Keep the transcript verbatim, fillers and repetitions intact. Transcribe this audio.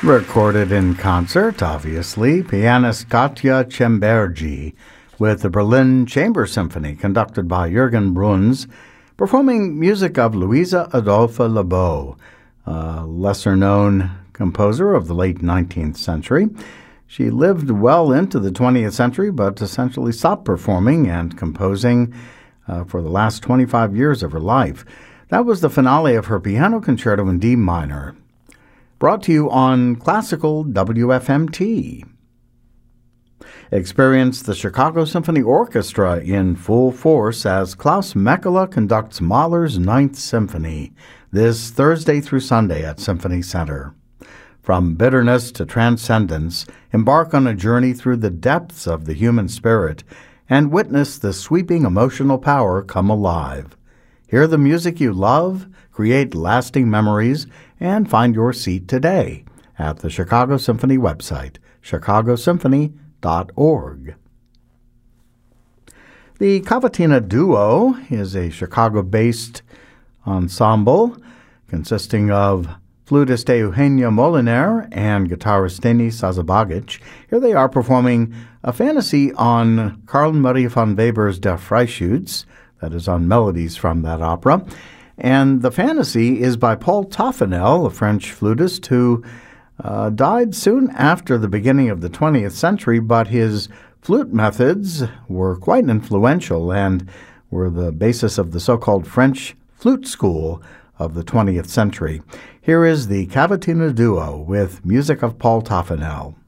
Recorded in concert, obviously, pianist Katja Csembergi with the Berlin Chamber Symphony, conducted by Jürgen Bruns, performing music of Louisa Adolphe Leboeuf, a lesser-known composer of the late nineteenth century. She lived well into the twentieth century, but essentially stopped performing and composing uh, for the last twenty-five years of her life. That was the finale of her Piano Concerto in D minor, brought to you on Classical W F M T. Experience the Chicago Symphony Orchestra in full force as Klaus Mekela conducts Mahler's Ninth Symphony this Thursday through Sunday at Symphony Center. From bitterness to transcendence, embark on a journey through the depths of the human spirit and witness the sweeping emotional power come alive. Hear the music you love, create lasting memories, and find your seat today at the Chicago Symphony website, chicago symphony dot org. The Cavatina Duo is a Chicago-based ensemble consisting of flutist Eugenia Moliner and guitarist Denis Sazabagic. Here they are performing a fantasy on Carl Maria von Weber's Der Freischütz, that is on melodies from that opera. And the fantasy is by Paul Toffanel, a French flutist who uh, died soon after the beginning of the twentieth century, but his flute methods were quite influential and were the basis of the so-called French flute school of the twentieth century. Here is the Cavatina Duo with music of Paul Toffanel.